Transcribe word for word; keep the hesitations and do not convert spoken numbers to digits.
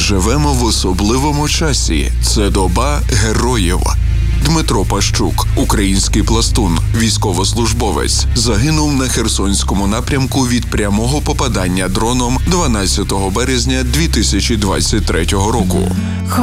Живемо в особливому часі. Це доба героїв. Дмитро Пащук, український пластун, військовослужбовець, загинув на Херсонському напрямку від прямого попадання дроном дванадцятого березня дві тисячі двадцять третього року.